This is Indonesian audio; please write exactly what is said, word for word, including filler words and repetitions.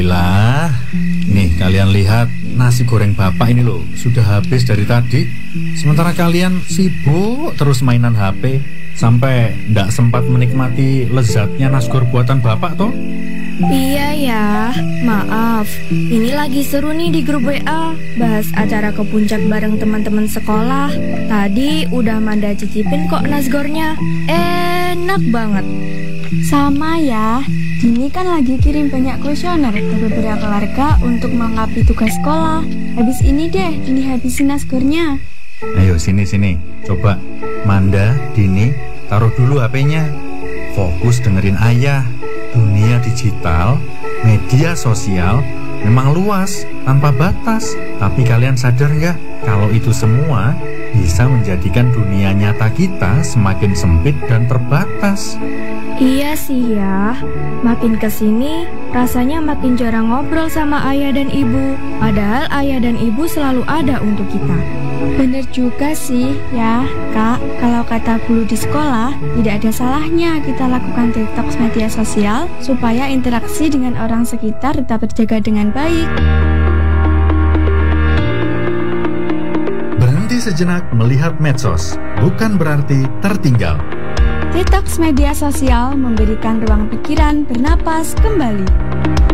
Lah, nih kalian lihat nasi goreng bapak ini loh, sudah habis dari tadi. Sementara kalian sibuk terus mainan H P sampai ndak sempat menikmati lezatnya nasgor buatan bapak toh. Iya ya, maaf. Ini lagi seru nih di grup W A, bahas acara ke puncak bareng teman-teman sekolah. Tadi udah Manda cicipin kok nasgornya, enak banget. Sama ya, Dini kan lagi kirim banyak kuesioner ke beberapa warga untuk melengkapi tugas sekolah. Habis ini deh, Dini habisin nasgornya. Ayo sini-sini, coba Manda, Dini, taruh dulu H P-nya. Fokus dengerin ayah. Dunia digital, media sosial memang luas, tanpa batas. Tapi kalian sadar nggak kalau itu semua bisa menjadikan dunia nyata kita semakin sempit dan terbatas? Iya sih ya, makin kesini rasanya makin jarang ngobrol sama ayah dan ibu. Padahal ayah dan ibu selalu ada untuk kita. Bener juga sih ya Kak, kalau kata guru di sekolah, tidak ada salahnya kita lakukan detox media sosial supaya interaksi dengan orang sekitar tetap terjaga dengan baik. Berhenti sejenak melihat medsos bukan berarti tertinggal. Detox media sosial memberikan ruang pikiran bernapas kembali.